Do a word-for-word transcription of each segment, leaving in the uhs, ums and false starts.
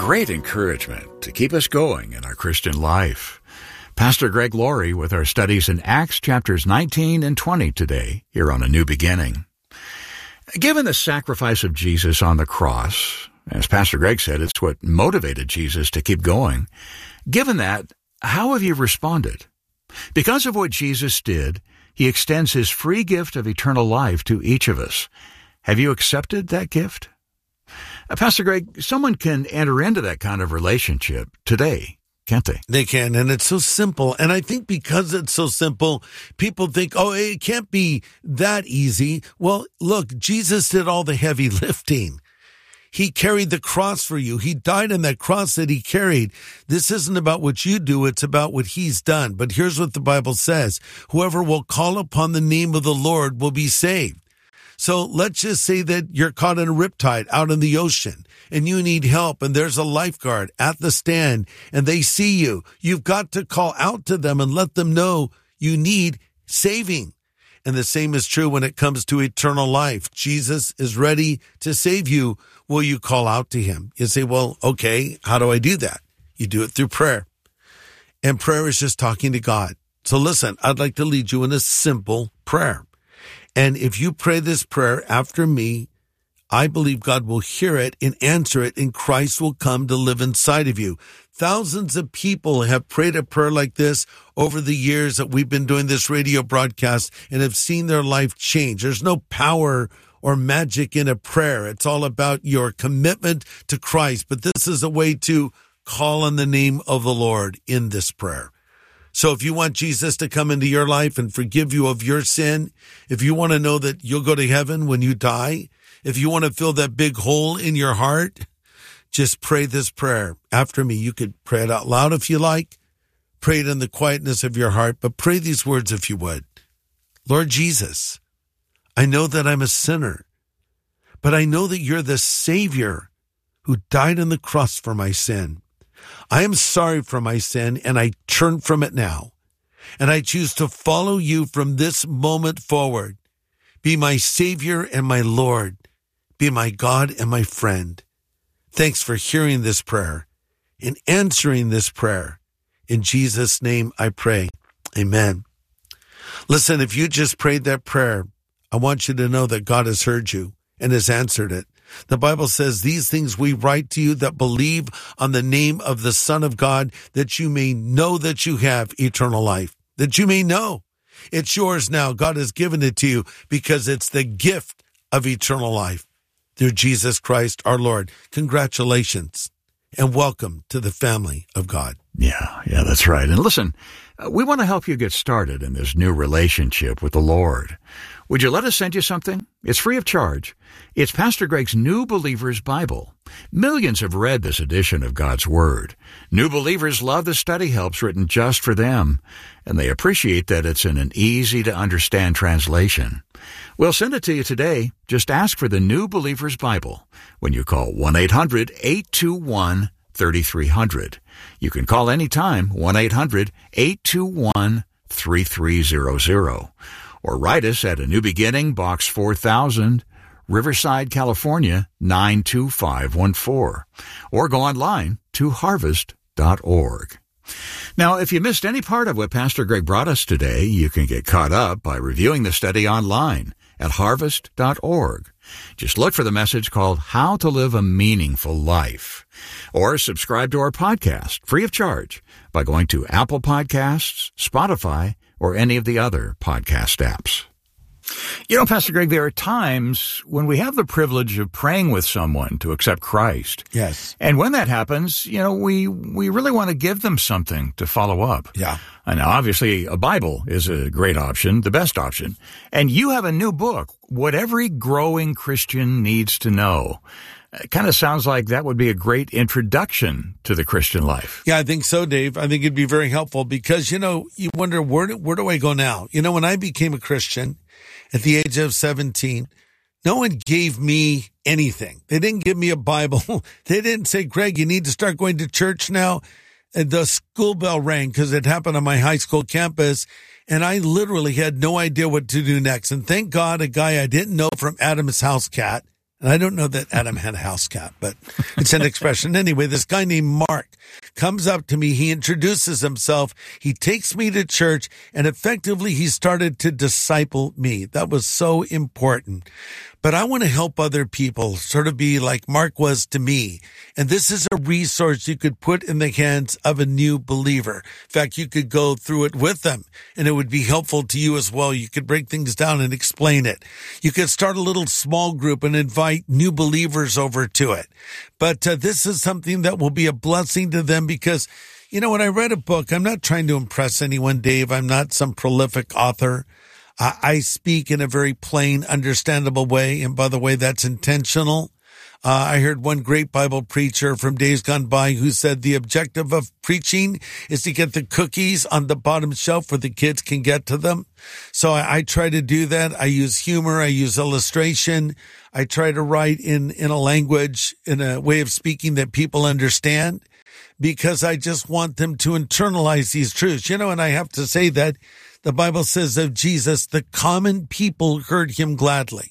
great encouragement to keep us going in our Christian life. Pastor Greg Laurie with our studies in Acts chapters nineteen and twenty today, here on A New Beginning. Given the sacrifice of Jesus on the cross, as Pastor Greg said, it's what motivated Jesus to keep going. Given that, how have you responded? Because of what Jesus did, he extends his free gift of eternal life to each of us. Have you accepted that gift? Uh, Pastor Greg, someone can enter into that kind of relationship today, can't they? They can, and it's so simple. And I think because it's so simple, people think, oh, it can't be that easy. Well, look, Jesus did all the heavy lifting. He carried the cross for you. He died on that cross that he carried. This isn't about what you do. It's about what he's done. But here's what the Bible says. Whoever will call upon the name of the Lord will be saved. So let's just say that you're caught in a riptide out in the ocean and you need help, and there's a lifeguard at the stand and they see you. You've got to call out to them and let them know you need saving. And the same is true when it comes to eternal life. Jesus is ready to save you. Will you call out to him? You say, well, okay, how do I do that? You do it through prayer. And prayer is just talking to God. So listen, I'd like to lead you in a simple prayer. And if you pray this prayer after me, I believe God will hear it and answer it, and Christ will come to live inside of you. Thousands of people have prayed a prayer like this over the years that we've been doing this radio broadcast and have seen their life change. There's no power or magic in a prayer. It's all about your commitment to Christ. But this is a way to call on the name of the Lord in this prayer. So if you want Jesus to come into your life and forgive you of your sin, if you want to know that you'll go to heaven when you die, if you want to fill that big hole in your heart, just pray this prayer after me. You could pray it out loud if you like. Pray it in the quietness of your heart, but pray these words if you would. Lord Jesus, I know that I'm a sinner, but I know that you're the Savior who died on the cross for my sin. I am sorry for my sin, and I turn from it now. And I choose to follow you from this moment forward. Be my Savior and my Lord. Be my God and my friend. Thanks for hearing this prayer and answering this prayer. In Jesus' name I pray. Amen. Listen, if you just prayed that prayer, I want you to know that God has heard you and has answered it. The Bible says, these things we write to you that believe on the name of the Son of God, that you may know that you have eternal life, that you may know. It's yours now. God has given it to you because it's the gift of eternal life through Jesus Christ our Lord. Congratulations and welcome to the family of God. Yeah, yeah, that's right. And listen, uh, we want to help you get started in this new relationship with the Lord. Would you let us send you something? It's free of charge. It's Pastor Greg's New Believers Bible. Millions have read this edition of God's Word. New believers love the study helps written just for them, and they appreciate that it's in an easy-to-understand translation. We'll send it to you today. Just ask for the New Believers Bible when you call one eight hundred eight two one three three zero zero. You can call anytime, one eight hundred eight two one three three zero zero. Or write us at A New Beginning, Box four thousand, Riverside, California, nine two five one four. Or go online to harvest dot org. Now, if you missed any part of what Pastor Greg brought us today, you can get caught up by reviewing the study online at harvest dot org. Just look for the message called How to Live a Meaningful Life. Or subscribe to our podcast, free of charge, by going to Apple Podcasts, Spotify, or any of the other podcast apps. You know, Pastor Greg, there are times when we have the privilege of praying with someone to accept Christ. Yes. And when that happens, you know, we, we really want to give them something to follow up. Yeah. And obviously, a Bible is a great option, the best option. And you have a new book, What Every Growing Christian Needs to Know. It kind of sounds like that would be a great introduction to the Christian life. Yeah, I think so, Dave. I think it'd be very helpful because, you know, you wonder, where do, where do I go now? You know, when I became a Christian at the age of seventeen, no one gave me anything. They didn't give me a Bible. They didn't say, Greg, you need to start going to church now. And the school bell rang because it happened on my high school campus. And I literally had no idea what to do next. And thank God a guy I didn't know from Adam's House Cat And I don't know that Adam had a house cat, but it's an expression. Anyway, this guy named Mark comes up to me. He introduces himself. He takes me to church, and effectively he started to disciple me. That was so important. But I want to help other people sort of be like Mark was to me. And this is a resource you could put in the hands of a new believer. In fact, you could go through it with them, and it would be helpful to you as well. You could break things down and explain it. You could start a little small group and invite new believers over to it. But uh, this is something that will be a blessing to them because, you know, when I read a book, I'm not trying to impress anyone, Dave. I'm not some prolific author. I speak in a very plain, understandable way. And by the way, that's intentional. Uh, I heard one great Bible preacher from days gone by who said the objective of preaching is to get the cookies on the bottom shelf where the kids can get to them. So I, I try to do that. I use humor. I use illustration. I try to write in, in a language, in a way of speaking that people understand, because I just want them to internalize these truths. You know, and I have to say that the Bible says of Jesus, the common people heard him gladly.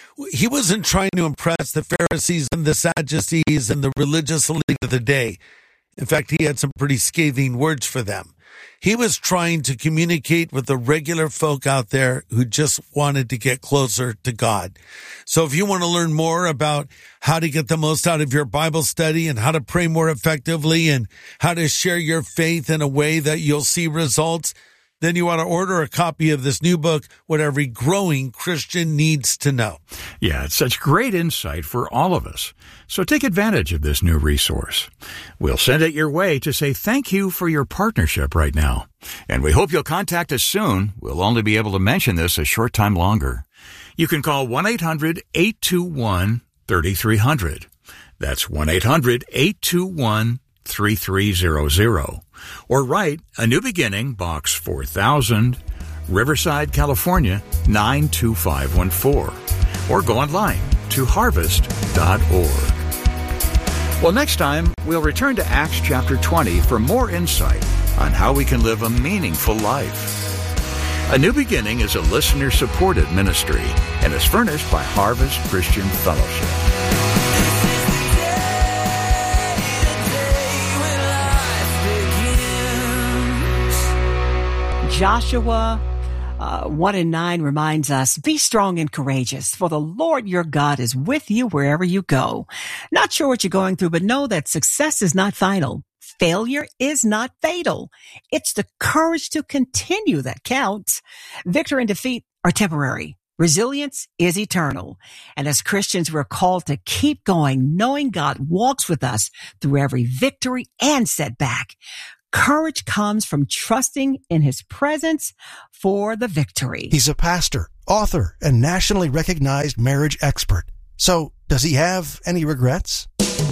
He wasn't trying to impress the Pharisees and the Sadducees and the religious elite of the day. In fact, he had some pretty scathing words for them. He was trying to communicate with the regular folk out there who just wanted to get closer to God. So if you want to learn more about how to get the most out of your Bible study and how to pray more effectively and how to share your faith in a way that you'll see results, then you want to order a copy of this new book, What Every Growing Christian Needs to Know. Yeah, it's such great insight for all of us. So take advantage of this new resource. We'll send it your way to say thank you for your partnership right now. And we hope you'll contact us soon. We'll only be able to mention this a short time longer. You can call one eight hundred eight two one three three zero zero. That's one eight hundred eight two one three three zero zero. Or write A New Beginning, Box four thousand, Riverside, California, nine two five one four. Or go online to harvest dot org. Well, next time, we'll return to Acts chapter twenty for more insight on how we can live a meaningful life. A New Beginning is a listener-supported ministry and is furnished by Harvest Christian Fellowship. Joshua uh, one and nine reminds us, be strong and courageous, for the Lord your God is with you wherever you go. Not sure what you're going through, but know that success is not final. Failure is not fatal. It's the courage to continue that counts. Victory and defeat are temporary. Resilience is eternal. And as Christians, we're called to keep going, knowing God walks with us through every victory and setback. Courage comes from trusting in his presence for the victory. He's a pastor, author, and nationally recognized marriage expert. So, does he have any regrets?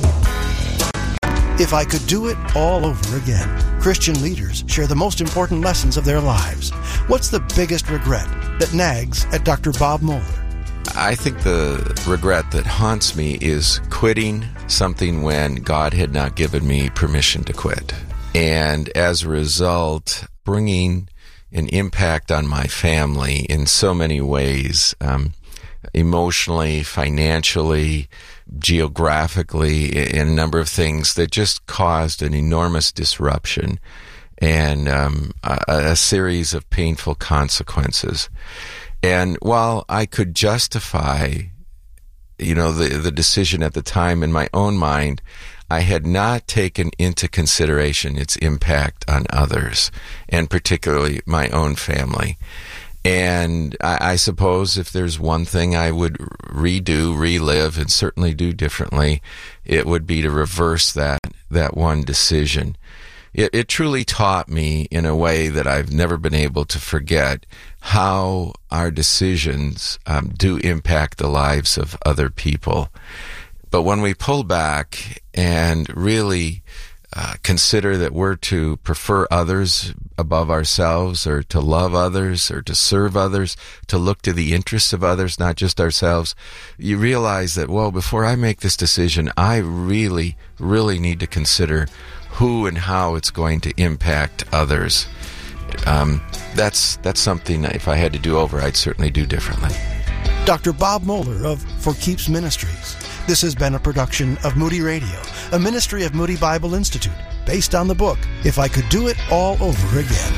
If I could do it all over again. Christian leaders share the most important lessons of their lives. What's the biggest regret that nags at Doctor Bob Moeller? I think the regret that haunts me is quitting something when God had not given me permission to quit. And as a result, bringing an impact on my family in so many ways, um, emotionally, financially, geographically, in a number of things that just caused an enormous disruption and um, a, a series of painful consequences. And while I could justify, you know, the, the decision at the time in my own mind, I had not taken into consideration its impact on others, and particularly my own family. And I, I suppose if there's one thing I would redo, relive, and certainly do differently, it would be to reverse that that one decision. It, it truly taught me in a way that I've never been able to forget how our decisions um, do impact the lives of other people. But when we pull back and really uh, consider that we're to prefer others above ourselves, or to love others, or to serve others, to look to the interests of others, not just ourselves, you realize that, well, before I make this decision, I really, really need to consider who and how it's going to impact others. Um, that's that's something that if I had to do over, I'd certainly do differently. Doctor Bob Moeller of For Keeps Ministries. This has been a production of Moody Radio, a ministry of Moody Bible Institute, based on the book, If I Could Do It All Over Again.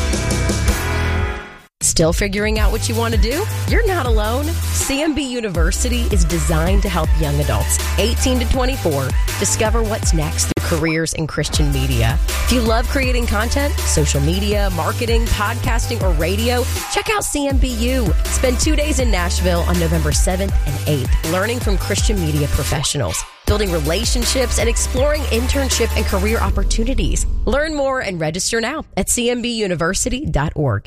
Still figuring out what you want to do? You're not alone. C M B University is designed to help young adults, eighteen to twenty-four, discover what's next through careers in Christian media. If you love creating content, social media, marketing, podcasting, or radio, check out C M B U. Spend two days in Nashville on November seventh and eighth, learning from Christian media professionals, building relationships, and exploring internship and career opportunities. Learn more and register now at c m b university dot org.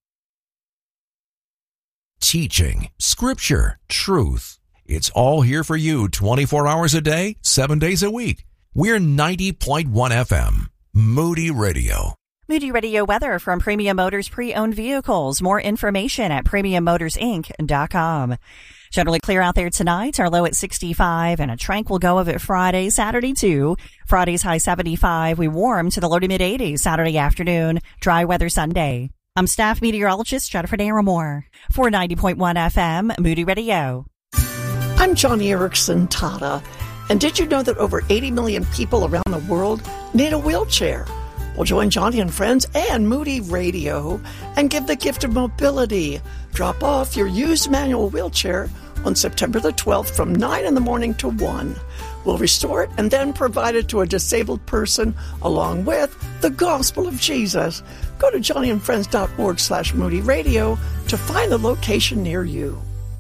Teaching, scripture, truth. It's all here for you twenty-four hours a day, seven days a week. We're ninety point one F M, Moody Radio. Moody Radio weather from Premium Motors Pre-Owned Vehicles. More information at premium motors inc dot com. Generally clear out there tonight. Our low at sixty-five and a tranquil go of it Friday, Saturday too. Friday's high seventy-five. We warm to the low to mid eighties Saturday afternoon. Dry weather Sunday. I'm staff meteorologist Jennifer Naramore for ninety point one F M, Moody Radio. I'm Johnny Erickson Tata, and did you know that over eighty million people around the world need a wheelchair? Well, join Johnny and friends and Moody Radio and give the gift of mobility. Drop off your used manual wheelchair on September the twelfth from nine in the morning to one. We'll restore it and then provide it to a disabled person along with the gospel of Jesus. Go to johnnyandfriends.org slash Moody Radio to find the location near you.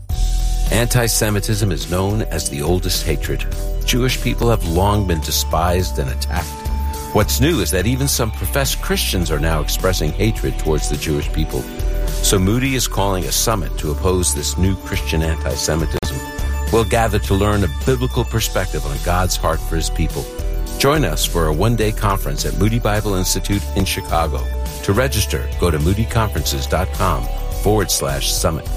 Anti-Semitism is known as the oldest hatred. Jewish people have long been despised and attacked. What's new is that even some professed Christians are now expressing hatred towards the Jewish people. So Moody is calling a summit to oppose this new Christian anti-Semitism. We'll gather to learn a biblical perspective on God's heart for his people. Join us for a one-day conference at Moody Bible Institute in Chicago. To register, go to moodyconferences.com forward slash summit.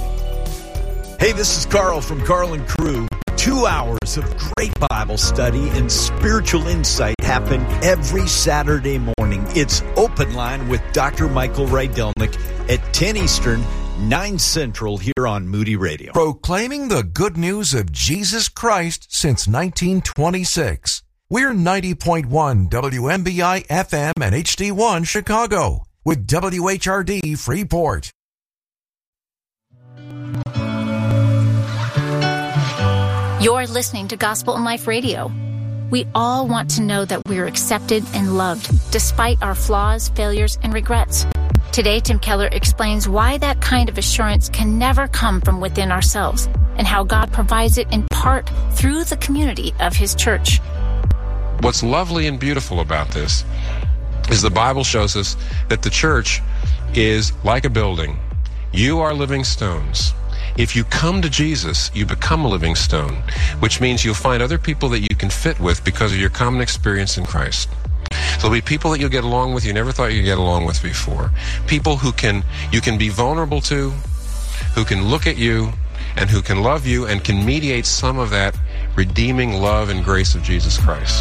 Hey, this is Carl from Carl and Crew. Two hours of great Bible study and spiritual insight happen every Saturday morning. It's Open Line with Doctor Michael Rydelnik at ten Eastern, nine Central here on Moody Radio. Proclaiming the good news of Jesus Christ since nineteen twenty-six. We're ninety point one W M B I F M and H D one Chicago with W H R D Freeport. You're listening to Gospel in Life Radio. We all want to know that we're accepted and loved, despite our flaws, failures, and regrets. Today, Tim Keller explains why that kind of assurance can never come from within ourselves, and how God provides it in part through the community of His church. What's lovely and beautiful about this is the Bible shows us that the church is like a building. You are living stones. If you come to Jesus, you become a living stone, which means you'll find other people that you can fit with because of your common experience in Christ. There'll be people that you'll get along with you never thought you'd get along with before. People who can you can be vulnerable to, who can look at you, and who can love you and can mediate some of that redeeming love and grace of Jesus Christ.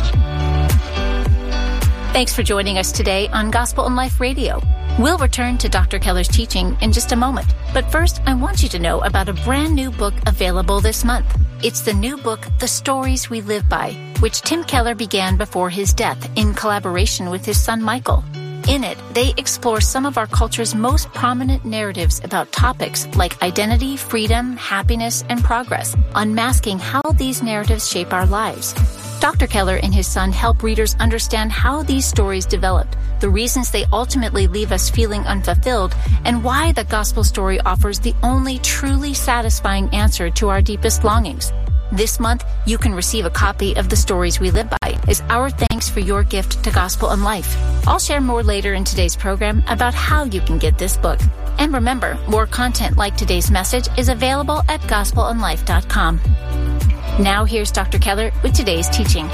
Thanks for joining us today on Gospel in Life Radio. We'll return to Doctor Keller's teaching in just a moment. But first, I want you to know about a brand new book available this month. It's the new book, The Stories We Live By, which Tim Keller began before his death in collaboration with his son Michael. In it, they explore some of our culture's most prominent narratives about topics like identity, freedom, happiness, and progress, unmasking how these narratives shape our lives. Doctor Keller and his son help readers understand how these stories developed, the reasons they ultimately leave us feeling unfulfilled, and why the gospel story offers the only truly satisfying answer to our deepest longings. This month, you can receive a copy of The Stories We Live By as our thanks for your gift to Gospel and Life. I'll share more later in today's program about how you can get this book. And remember, more content like today's message is available at gospel and life dot com. Now here's Doctor Keller with today's teaching.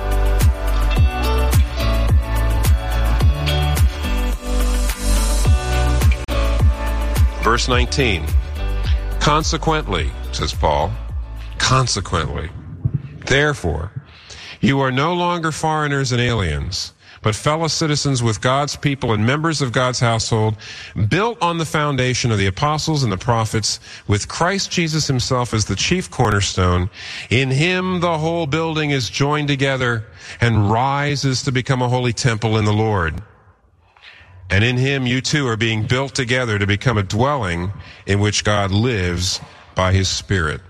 Verse nineteen. Consequently, says Paul, consequently, therefore, you are no longer foreigners and aliens, but fellow citizens with God's people and members of God's household, built on the foundation of the apostles and the prophets, with Christ Jesus himself as the chief cornerstone. In him the whole building is joined together and rises to become a holy temple in the Lord. And in him you too are being built together to become a dwelling in which God lives by his Spirit.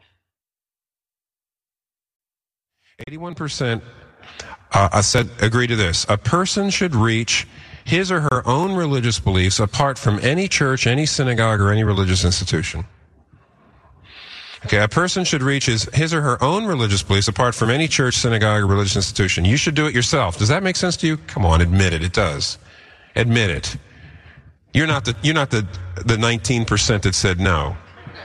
eighty-one percent uh, I said agree to this. A person should reach his or her own religious beliefs apart from any church, any synagogue, or any religious institution. Okay, a person should reach his, his or her own religious beliefs apart from any church, synagogue, or religious institution. You should do it yourself. Does that make sense to you? Come on, admit it. It does. Admit it. You're not the, you're not the, the nineteen percent that said no.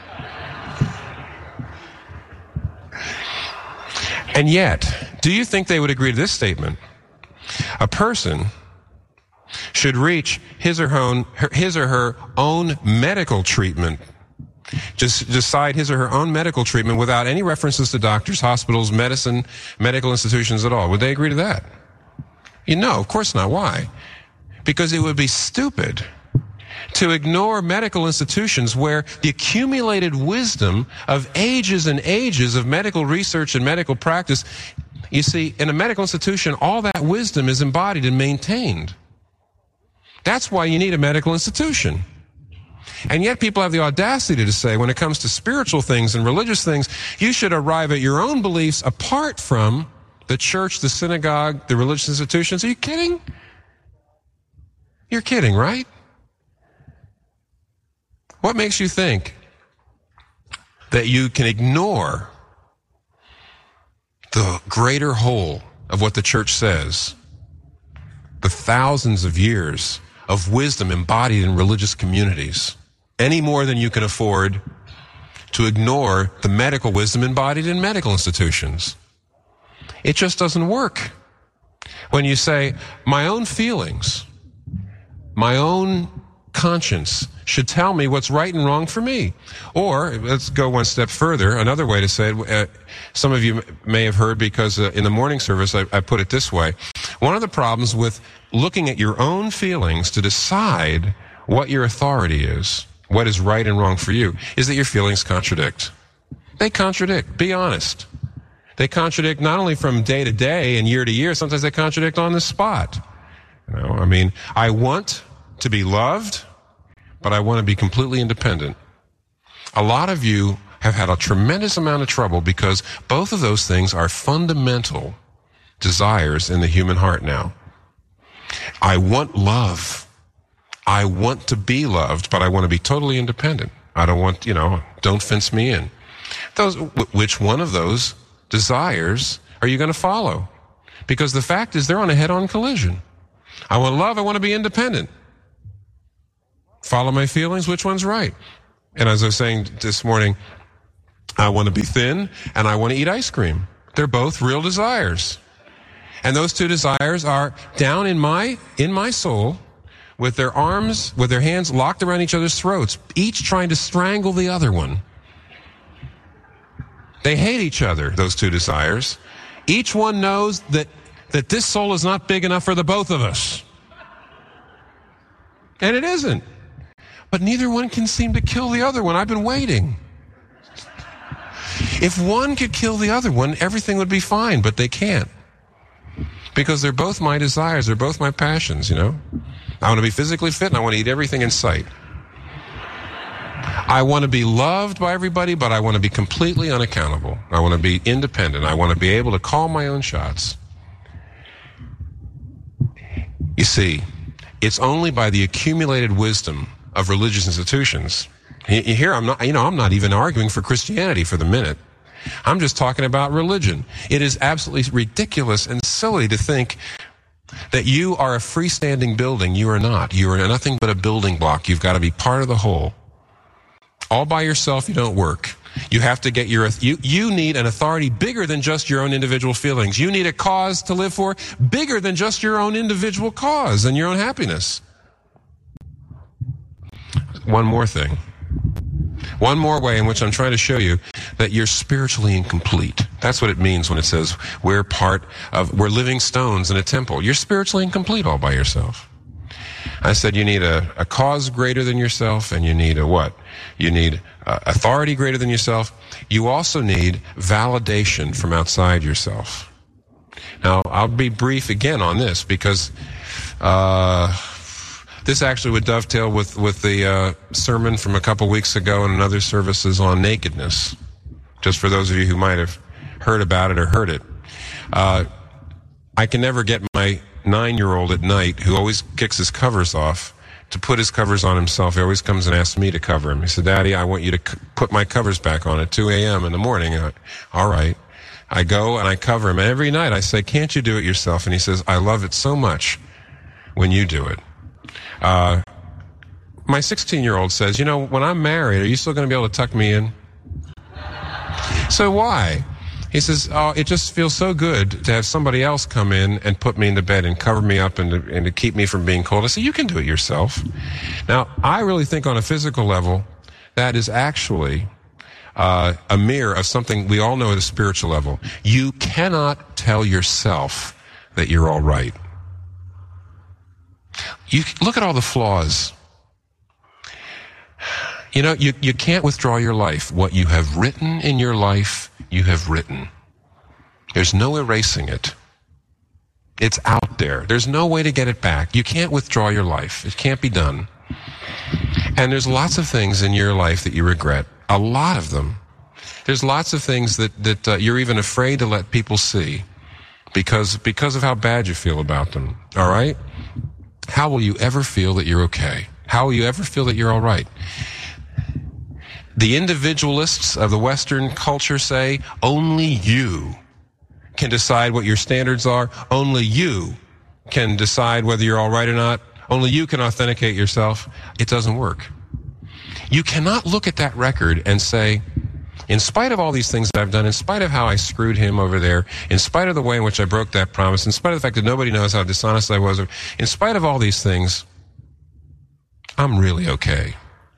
And yet, do you think they would agree to this statement? A person should reach his or her own, his or her own medical treatment. Just decide his or her own medical treatment without any references to doctors, hospitals, medicine, medical institutions at all. Would they agree to that? You know, of course not. Why? Because it would be stupid to ignore medical institutions where the accumulated wisdom of ages and ages of medical research and medical practice, you see, in a medical institution, all that wisdom is embodied and maintained. That's why you need a medical institution. And yet people have the audacity to say, when it comes to spiritual things and religious things, you should arrive at your own beliefs apart from the church, the synagogue, the religious institutions. Are you kidding? You're kidding, right? What makes you think that you can ignore the greater whole of what the church says? The thousands of years of wisdom embodied in religious communities, any more than you can afford to ignore the medical wisdom embodied in medical institutions. It just doesn't work. When you say, my own feelings, my own conscience should tell me what's right and wrong for me. Or, let's go one step further, another way to say it, uh, some of you may have heard because uh, in the morning service I, I put it this way. One of the problems with looking at your own feelings to decide what your authority is, what is right and wrong for you, is that your feelings contradict. They contradict. Be honest. They contradict not only from day to day and year to year, sometimes they contradict on the spot. You know, I mean, I want to be loved, but I want to be completely independent. A lot of you have had a tremendous amount of trouble because both of those things are fundamental desires in the human heart now. I want love. I want to be loved, but I want to be totally independent. I don't want, you know, don't fence me in. Those, which one of those desires are you going to follow? Because the fact is they're on a head-on collision. I want love, I want to be independent. Follow my feelings, which one's right? And as I was saying this morning, I want to be thin and I want to eat ice cream. They're both real desires. And those two desires are down in my, in my soul, with their arms, with their hands locked around each other's throats, each trying to strangle the other one. They hate each other, those two desires. Each one knows that, that this soul is not big enough for the both of us. And it isn't. But neither one can seem to kill the other one. I've been waiting. If one could kill the other one, everything would be fine, but they can't. Because they're both my desires, they're both my passions, you know. I want to be physically fit and I want to eat everything in sight. I want to be loved by everybody, but I want to be completely unaccountable. I want to be independent. I want to be able to call my own shots. You see, it's only by the accumulated wisdom of religious institutions. You hear, I'm not, you know, I'm not even arguing for Christianity for the minute. I'm just talking about religion. It is absolutely ridiculous and silly to think that you are a freestanding building. You are not. You are nothing but a building block. You've got to be part of the whole. All by yourself, you don't work. You have to get your, you, you need an authority bigger than just your own individual feelings. You need a cause to live for bigger than just your own individual cause and your own happiness. One more thing. One more way in which I'm trying to show you that you're spiritually incomplete. That's what it means when it says we're part of, we're living stones in a temple. You're spiritually incomplete all by yourself. I said you need a, a cause greater than yourself, and you need a what? You need uh, authority greater than yourself. You also need validation from outside yourself. Now, I'll be brief again on this because uh, this actually would dovetail with, with the uh, sermon from a couple weeks ago and another services on nakedness, just for those of you who might have heard about it or heard it. Uh, I can never get my nine-year-old at night, who always kicks his covers off, to put his covers on himself. He always comes and asks me to cover him. He said, Daddy, I want you to c- put my covers back on at two a.m. in the morning. And I, all right. I go and I cover him. And every night I say, can't you do it yourself? And he says, I love it so much when you do it. Uh, my sixteen-year-old says, you know, when I'm married, are you still going to be able to tuck me in? So why? He says, oh, it just feels so good to have somebody else come in and put me into bed and cover me up and to, and to keep me from being cold. I said, you can do it yourself. Now, I really think on a physical level, that is actually uh, a mirror of something we all know at a spiritual level. You cannot tell yourself that you're all right. You look at all the flaws. You know, you, you can't withdraw your life. What you have written in your life, you have written. There's no erasing it. It's out there. There's no way to get it back. You can't withdraw your life. It can't be done. And there's lots of things in your life that you regret. A lot of them. There's lots of things that, that uh, you're even afraid to let people see because, because of how bad you feel about them. All right? How will you ever feel that you're okay? How will you ever feel that you're all right? The individualists of the Western culture say only you can decide what your standards are. Only you can decide whether you're all right or not. Only you can authenticate yourself. It doesn't work. You cannot look at that record and say, in spite of all these things that I've done, in spite of how I screwed him over there, in spite of the way in which I broke that promise, in spite of the fact that nobody knows how dishonest I was, in spite of all these things, I'm really okay.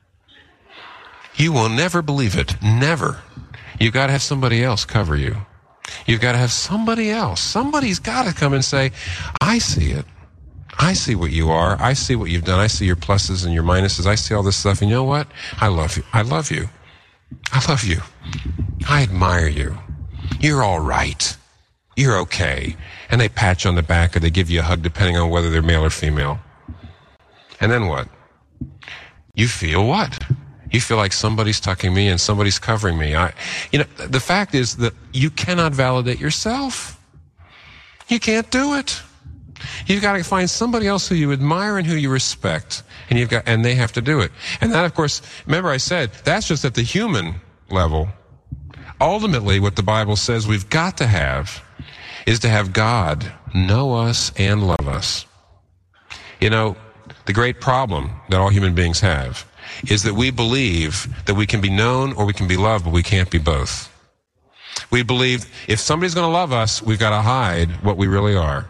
You will never believe it. Never. You've got to have somebody else cover you. You've got to have somebody else. Somebody's got to come and say, I see it. I see what you are. I see what you've done. I see your pluses and your minuses. I see all this stuff. And you know what? I love you. I love you. I love you. I admire you. You're all right. You're okay. And they pat you on the back or they give you a hug depending on whether they're male or female. And then what? You feel what? You feel like somebody's tucking me and somebody's covering me. I, you know, the fact is that you cannot validate yourself. You can't do it. You've got to find somebody else who you admire and who you respect, and you've got, and they have to do it. And that, of course, remember I said that's just at the human level. Ultimately, what the Bible says we've got to have is to have God know us and love us. You know, the great problem that all human beings have is that we believe that we can be known or we can be loved, but we can't be both. We believe if somebody's going to love us, we've got to hide what we really are.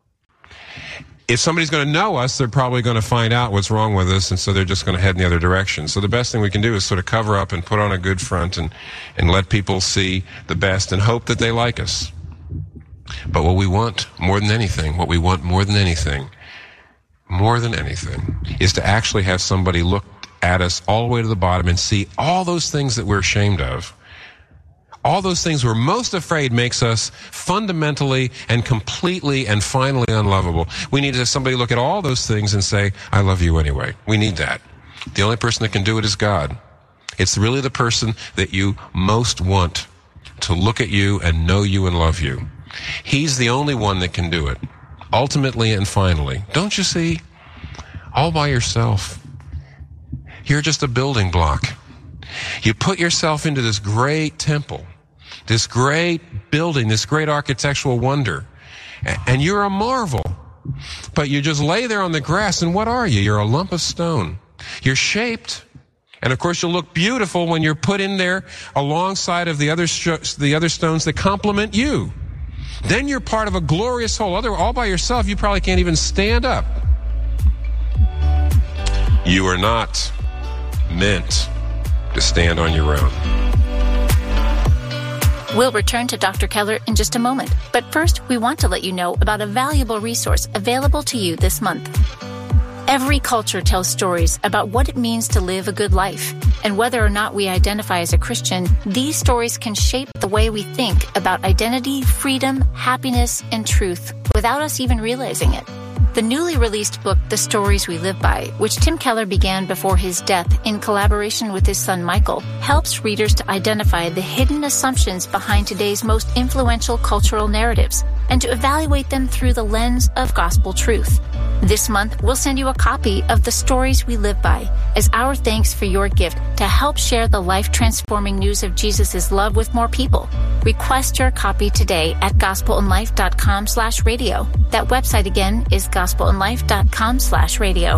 If somebody's going to know us, they're probably going to find out what's wrong with us, and so they're just going to head in the other direction. So the best thing we can do is sort of cover up and put on a good front and, and let people see the best and hope that they like us. But what we want more than anything, what we want more than anything, more than anything, is to actually have somebody look at us all the way to the bottom and see all those things that we're ashamed of. All those things we're most afraid makes us fundamentally and completely and finally unlovable. We need to have somebody look at all those things and say, I love you anyway. We need that. The only person that can do it is God. It's really the person that you most want to look at you and know you and love you. He's the only one that can do it, ultimately and finally. Don't you see? All by yourself. You're just a building block. You put yourself into this great temple, this great building, this great architectural wonder, and you're a marvel. But you just lay there on the grass, and what are you? You're a lump of stone. You're shaped, and of course you'll look beautiful when you're put in there alongside of the other sh- the other stones that complement you. Then you're part of a glorious whole. Other, all by yourself, you probably can't even stand up. You are not meant to stand on your own. We'll return to Doctor Keller in just a moment, but first we want to let you know about a valuable resource available to you this month. Every culture tells stories about what it means to live a good life, and whether or not we identify as a Christian, these stories can shape the way we think about identity, freedom, happiness, and truth without us even realizing it. The newly released book, The Stories We Live By, which Tim Keller began before his death in collaboration with his son Michael, helps readers to identify the hidden assumptions behind today's most influential cultural narratives and to evaluate them through the lens of gospel truth. This month, we'll send you a copy of The Stories We Live By as our thanks for your gift to help share the life-transforming news of Jesus' love with more people. Request your copy today at gospelinlife.com slash radio. That website again is gospelinlife.com slash radio.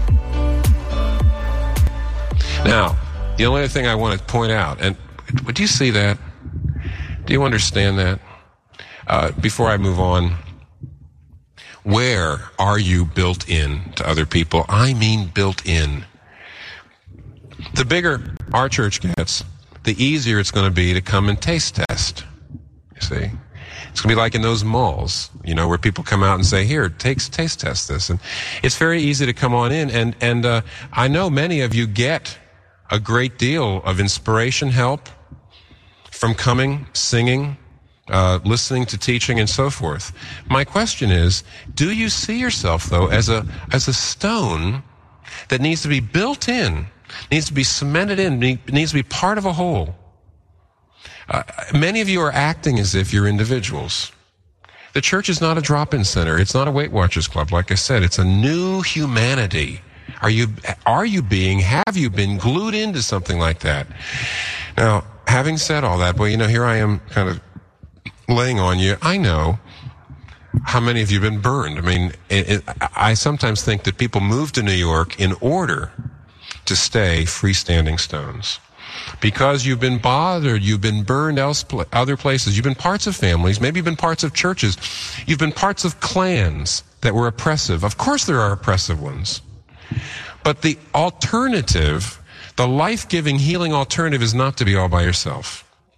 Now, the only other thing I want to point out, and do you see that? Do you understand that? Uh, before I move on, where are you built in to other people? I mean built in. The bigger our church gets, the easier it's going to be to come and taste test. You see? It's going to be like in those malls, you know, where people come out and say, here, take, taste test this. And it's very easy to come on in. And, and uh, I know many of you get a great deal of inspiration, help from coming, singing, Uh, listening to teaching and so forth. My question is, do you see yourself, though, as a as a stone that needs to be built in, needs to be cemented in, needs to be part of a whole? Uh, many of you are acting as if you're individuals. The church is not a drop-in center. It's not a Weight Watchers Club. Like I said, it's a new humanity. Are you, are you being, have you been glued into something like that? Now, having said all that, well, you know, here I am kind of laying on you. I know how many of you have been burned. I mean, it, it, I sometimes think that people move to New York in order to stay freestanding stones. Because you've been bothered, you've been burned else, other places, you've been parts of families, maybe you've been parts of churches, you've been parts of clans that were oppressive. Of course there are oppressive ones. But the alternative, the life-giving, healing alternative is not to be all by yourself.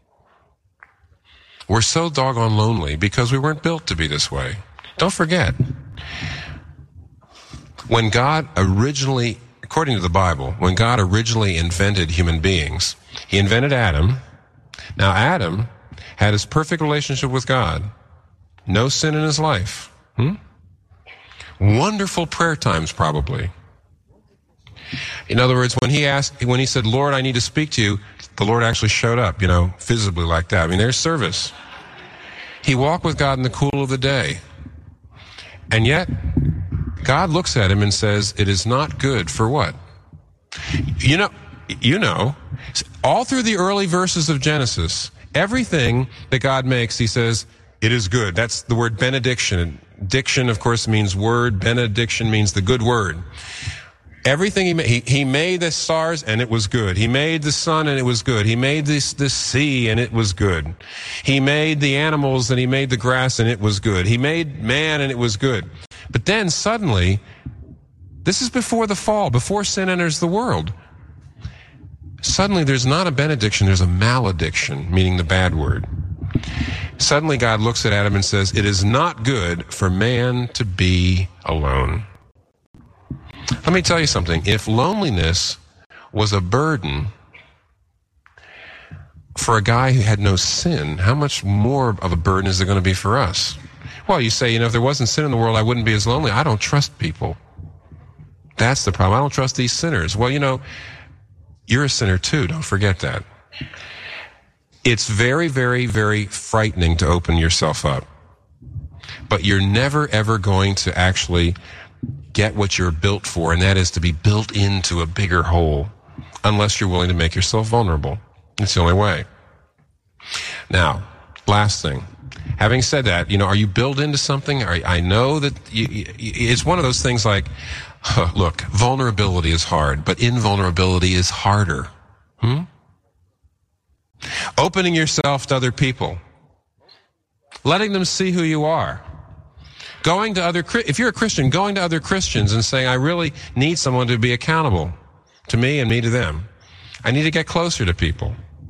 We're so doggone lonely because we weren't built to be this way. Don't forget, when God originally, according to the Bible, when God originally invented human beings, he invented Adam. Now Adam had his perfect relationship with God. No sin in his life. Hmm? Wonderful prayer times, probably. In other words, when he asked, when he said, Lord, I need to speak to you, the Lord actually showed up, you know, visibly like that. I mean, there's service. He walked with God in the cool of the day. And yet, God looks at him and says, it is not good for what? You know, you know, all through the early verses of Genesis, everything that God makes, he says, it is good. That's the word benediction. Diction, of course, means word. Benediction means the good word. Everything he made, he, he made the stars and it was good. He made the sun and it was good. He made this, the sea and it was good. He made the animals and he made the grass and it was good. He made man and it was good. But then suddenly, this is before the fall, before sin enters the world. Suddenly there's not a benediction, there's a malediction, meaning the bad word. Suddenly God looks at Adam and says, it is not good for man to be alone. Let me tell you something. If loneliness was a burden for a guy who had no sin, how much more of a burden is it going to be for us? Well, you say, you know, if there wasn't sin in the world, I wouldn't be as lonely. I don't trust people. That's the problem. I don't trust these sinners. Well, you know, you're a sinner too. Don't forget that. It's very, very, very frightening to open yourself up. But you're never, ever going to actually get what you're built for, and that is to be built into a bigger whole, unless you're willing to make yourself vulnerable. It's the only way. Now, last thing. Having said that, you know, are you built into something? Are, I know that you, you, it's one of those things like, huh, look, vulnerability is hard, but invulnerability is harder. Hmm? Opening yourself to other people. Letting them see who you are. Going to other, if you're a Christian, going to other Christians and saying, I really need someone to be accountable to me and me to them. I need to get closer to people.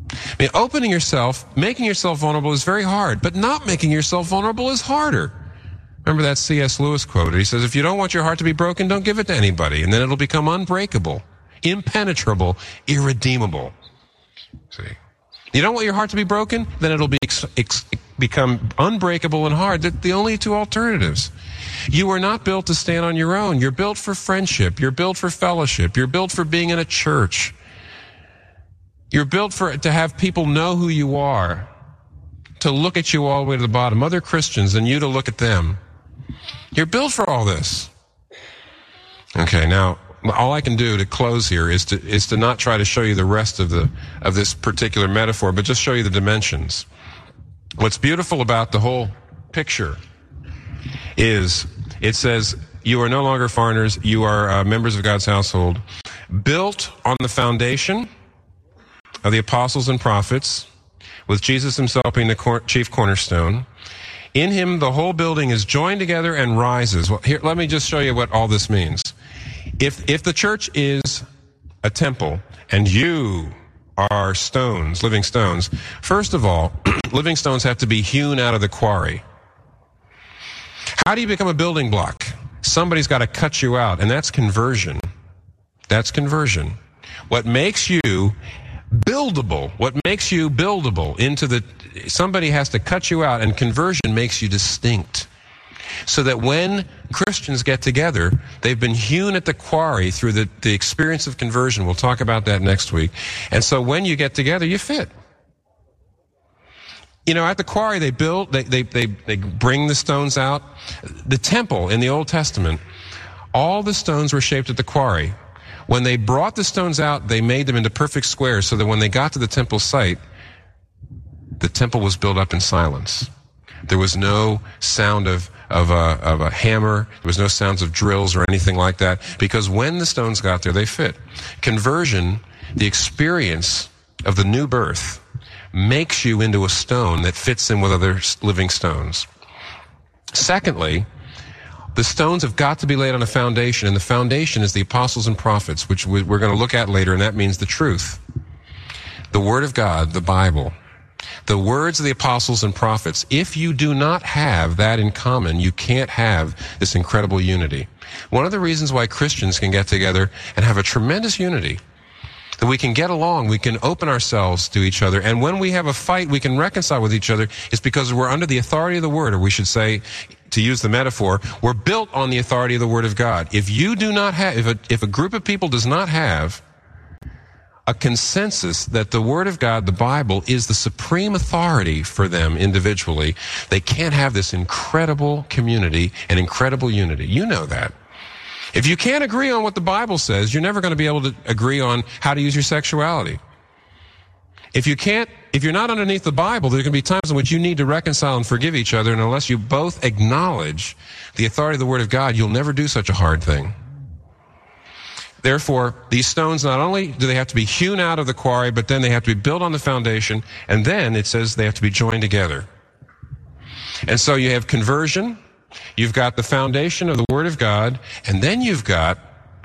I mean, opening yourself, making yourself vulnerable is very hard, but not making yourself vulnerable is harder. Remember that C S Lewis quote? He says, if you don't want your heart to be broken, don't give it to anybody, and then it'll become unbreakable, impenetrable, irredeemable. See? You don't want your heart to be broken, then it'll be ex- ex- become unbreakable and hard. They're the only two alternatives. You are not built to stand on your own. You're built for friendship. You're built for fellowship. You're built for being in a church. You're built for to have people know who you are, to look at you all the way to the bottom, other Christians, and you to look at them. You're built for all this. Okay, now, all I can do to close here is to is to not try to show you the rest of the of this particular metaphor, but just show you the dimensions. What's beautiful about the whole picture is it says you are no longer foreigners, you are uh, members of God's household, built on the foundation of the apostles and prophets, with Jesus himself being the cor- chief cornerstone. In him, the whole building is joined together and rises. Well, here, let me just show you what all this means. If if the church is a temple and you are stones, living stones, first of all, living stones have to be hewn out of the quarry. How do you become a building block? Somebody's got to cut you out, and that's conversion. That's conversion. What makes you buildable, what makes you buildable into the, somebody has to cut you out, and conversion makes you distinct. So that when Christians get together, they've been hewn at the quarry through the, the experience of conversion. We'll talk about that next week. And so when you get together, you fit. You know, at the quarry, they build, they, they, they, they bring the stones out. The temple in the Old Testament, all the stones were shaped at the quarry. When they brought the stones out, they made them into perfect squares so that when they got to the temple site, the temple was built up in silence. There was no sound of, of, a, of a hammer. There was no sounds of drills or anything like that, because when the stones got there, they fit. Conversion, the experience of the new birth, makes you into a stone that fits in with other living stones. Secondly, the stones have got to be laid on a foundation, and the foundation is the apostles and prophets, which we're going to look at later, and that means the truth. The Word of God, the Bible. The words of the apostles and prophets. If you do not have that in common, you can't have this incredible unity. One of the reasons why Christians can get together and have a tremendous unity, that we can get along, we can open ourselves to each other, and when we have a fight, we can reconcile with each other, is because we're under the authority of the Word, or we should say, to use the metaphor, we're built on the authority of the Word of God. If you do not have, if a, if a group of people does not have a consensus that the Word of God, the Bible, is the supreme authority for them individually, they can't have this incredible community and incredible unity. You know that. If you can't agree on what the Bible says, you're never going to be able to agree on how to use your sexuality. If you can't, if you're not underneath the Bible, there can be times in which you need to reconcile and forgive each other, and unless you both acknowledge the authority of the Word of God, you'll never do such a hard thing. Therefore, these stones, not only do they have to be hewn out of the quarry, but then they have to be built on the foundation, and then it says they have to be joined together. And so you have conversion, you've got the foundation of the Word of God, and then you've got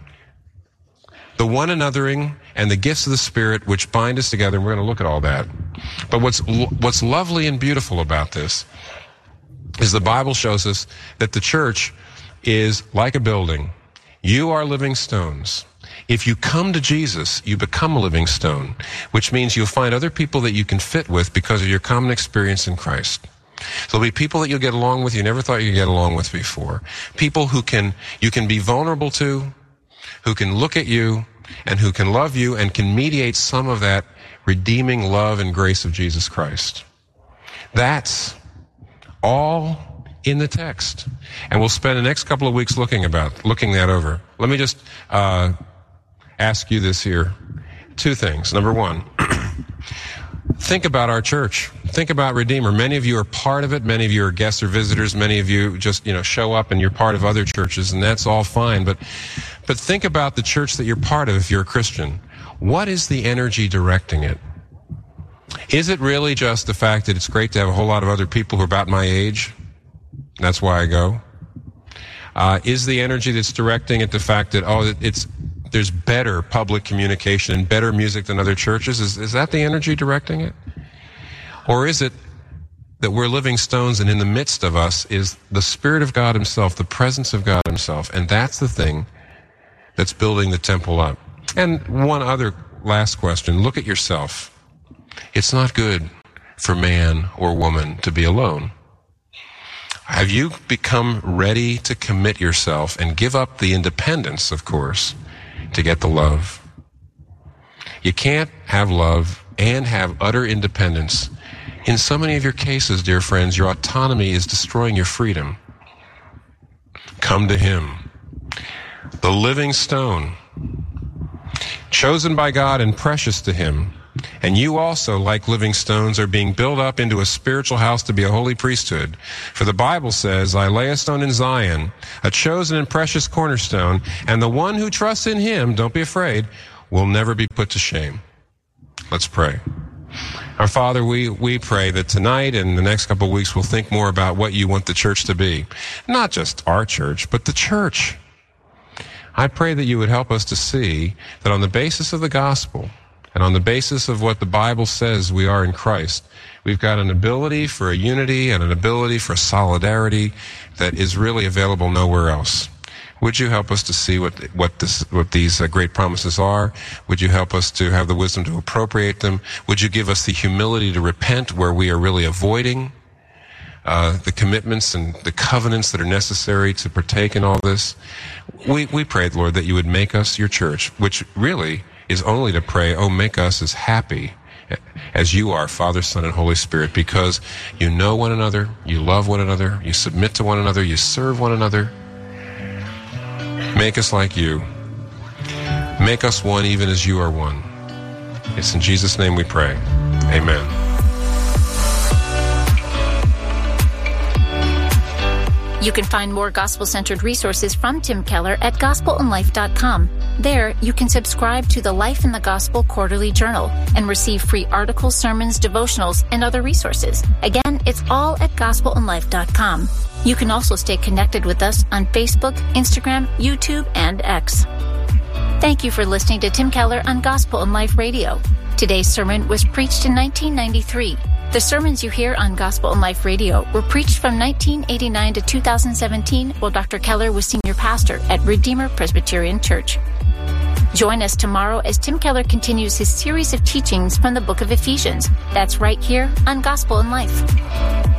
the one anothering and the gifts of the Spirit which bind us together, and we're going to look at all that. But what's what's lovely and beautiful about this is the Bible shows us that the church is like a building. You are living stones. If you come to Jesus, you become a living stone, which means you'll find other people that you can fit with because of your common experience in Christ. There'll be people that you'll get along with you never thought you could get along with before. People who can you can be vulnerable to, who can look at you, and who can love you and can mediate some of that redeeming love and grace of Jesus Christ. That's all in the text. And we'll spend the next couple of weeks looking about, looking that over. Let me just uh, ask you this here. Two things. Number one, think about our church. Think about Redeemer. Many of you are part of it. Many of you are guests or visitors. Many of you just, you know, show up and you're part of other churches, and that's all fine. But, but think about the church that you're part of if you're a Christian. What is the energy directing it? Is it really just the fact that it's great to have a whole lot of other people who are about my age? That's why I go. Uh, is the energy that's directing it the fact that, oh, it's there's better public communication and better music than other churches? Is, is that the energy directing it? Or is it that we're living stones and in the midst of us is the Spirit of God himself, the presence of God himself, and that's the thing that's building the temple up? And one other last question. Look at yourself. It's not good for man or woman to be alone. Have you become ready to commit yourself and give up the independence, of course, to get the love? You can't have love and have utter independence. In so many of your cases, dear friends, your autonomy is destroying your freedom. Come to him, the living stone, chosen by God and precious to him. And you also, like living stones, are being built up into a spiritual house to be a holy priesthood. For the Bible says, I lay a stone in Zion, a chosen and precious cornerstone, and the one who trusts in him, don't be afraid, will never be put to shame. Let's pray. Our Father, we, we pray that tonight and the next couple of weeks we'll think more about what you want the church to be. Not just our church, but the church. I pray that you would help us to see that on the basis of the gospel, and on the basis of what the Bible says we are in Christ, we've got an ability for a unity and an ability for solidarity that is really available nowhere else. Would you help us to see what what this what these uh, great promises are? Would you help us to have the wisdom to appropriate them? Would you give us the humility to repent where we are really avoiding uh, the commitments and the covenants that are necessary to partake in all this? We we prayed, Lord, that you would make us your church, which really is only to pray, oh, make us as happy as you are, Father, Son, and Holy Spirit, because you know one another, you love one another, you submit to one another, you serve one another. Make us like you. Make us one even as you are one. It's in Jesus' name we pray. Amen. You can find more gospel-centered resources from Tim Keller at gospel in life dot com. There, you can subscribe to the Life in the Gospel Quarterly Journal and receive free articles, sermons, devotionals, and other resources. Again, it's all at gospel in life dot com. You can also stay connected with us on Facebook, Instagram, YouTube, and X. Thank you for listening to Tim Keller on Gospel in Life Radio. Today's sermon was preached in nineteen ninety-three. The sermons you hear on Gospel in Life Radio were preached from nineteen eighty-nine to two thousand seventeen while Doctor Keller was senior pastor at Redeemer Presbyterian Church. Join us tomorrow as Tim Keller continues his series of teachings from the book of Ephesians. That's right here on Gospel in Life.